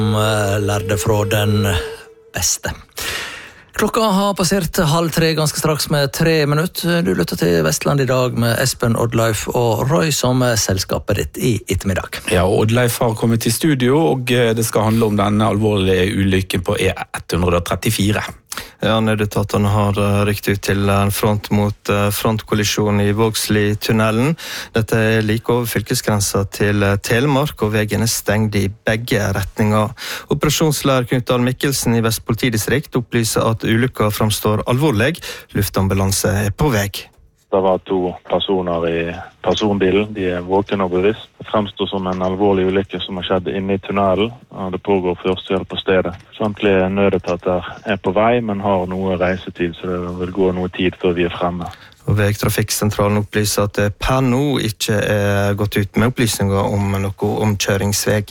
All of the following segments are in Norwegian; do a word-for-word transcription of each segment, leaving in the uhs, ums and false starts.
lærde fra den beste. Klokka har passert halv tre ganske straks med tre minutter. Du lytter til Vestland i dag med Espen, Oddleif og Roy som er selskapet ditt i ettermiddag. Ja, Oddleif har kommet til studio, og det skal handle om denne alvorlige ulykken på E ett trettifire. Ja, nødetatene har rykt ut til en front mot frontkollisjon i Vågsli-tunnelen. Dette er like over fylkesgrensa til Telemark, og veien er stengt i begge retninger. Operasjonsleder Knut Dahl Mikkelsen i Vest politidistrikt opplyser at ulykka framstår alvorlig. Luftambulanse er på vei. Det var to personer i personbilen. De er våkne og bevisst. Det fremstår som en alvorlig ulykke som har skjedd inne i tunnelen. Det pågår førstehjelp på stedet. Samtlige nødetater er på vei, men har noe reisetid, så det vil gå noe tid før vi er fremme. Og Vegtrafikksentralen opplyser at det per nå ikke er gått ut med opplysninger om noe omkjøringsvei.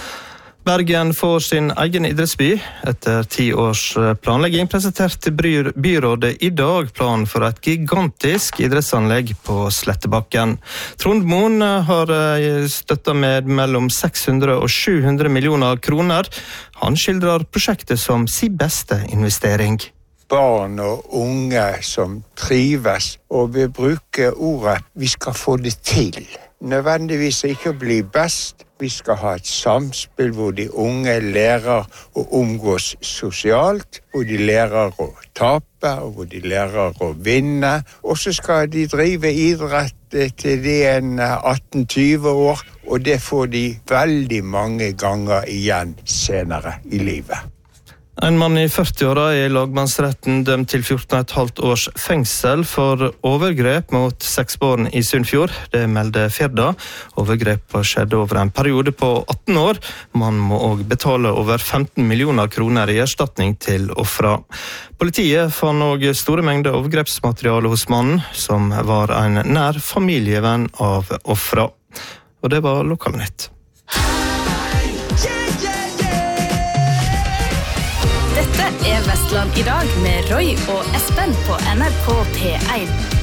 Bergen får sin egen idrettsby. Etter ti års planlegging presenterte byrådet i dag plan for et gigantisk idrettsanlegg på Slettebakken. Trond Moen har støttet med mellom seks hundre og sju hundre millioner kroner. Han skildrer prosjektet som sin beste investering. Barn og unge som trives, og vi bruker ordet vi skal få det til. Nødvendigvis ikke å bli best. Vi skal ha et samspill hvor de unge lærer å omgås sosialt, hvor de lærer å tape, og hvor de lærer å vinne. Og så skal de drive idrett til de er atten tyve år, og det får de veldig mange ganger igjen senere i livet. En mann i førti-åra er i lagmannsretten dømt til fjorten komma fem års fengsel for overgrep mot seks barn i Sunnfjord. Det melder Firda. Overgrepet skjedde over en periode på atten år. Man må også betale over femten millioner kroner i erstatning til offra. Politiet fant også store mengder overgrepsmateriale hos mannen, som var en nær familievenn av offra. Og det var Lokalnytt. Dette er Vestland i dag med Roy og Espen på N R K P én.